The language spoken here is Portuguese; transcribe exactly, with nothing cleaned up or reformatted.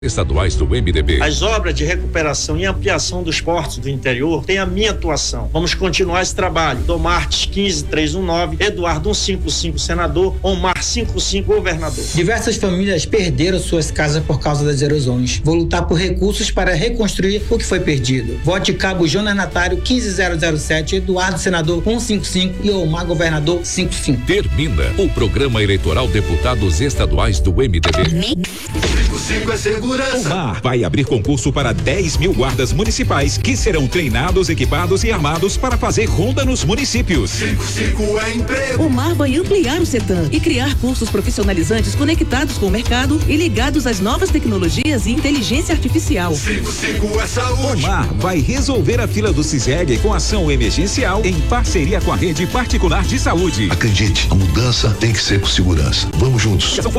estaduais do M D B. As obras de recuperação e ampliação dos portos do interior têm a minha atuação. Vamos continuar esse trabalho. Domartes quinze três um nove, Eduardo cento e cinquenta e cinco senador, Omar cinquenta e cinco governador. Diversas famílias perderam suas casas por causa das erosões. Vou lutar por recursos para reconstruir o que foi perdido. Vote Cabo Jonas Natário quinze zero zero sete, Eduardo senador cento e cinquenta e cinco e Omar governador cinquenta e cinco. Termina o programa eleitoral deputados estaduais do M D B. cinco cinco é segurança. Omar vai abrir concurso para dez mil guardas municipais que serão treinados, equipados e armados para fazer ronda nos municípios. cinco cinco é emprego. Omar vai ampliar o CETAM e criar cursos profissionalizantes conectados com o mercado e ligados às novas tecnologias e inteligência artificial. cinco cinco é saúde. Omar vai resolver a fila do CISEG com ação emergencial em parceria com a rede particular de saúde. Acredite, a mudança tem que ser com segurança. Vamos juntos.